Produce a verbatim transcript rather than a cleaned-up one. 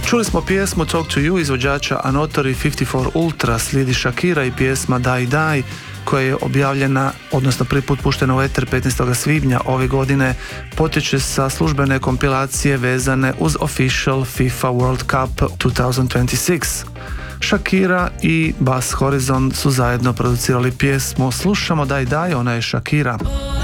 Čuli smo pjesmu Talk to You izvođača Anotori pedeset četiri Ultra, slijedi Shakira i pjesma Die Die koja je objavljena, odnosno prvi put puštena u eter petnaestog svibnja ove godine, potječe sa službene kompilacije vezane uz Official FIFA World Cup dvije tisuće dvadeset šest. Shakira i Bass Horizon su zajedno producirali pjesmu. Slušamo Die Die, ona je Shakira.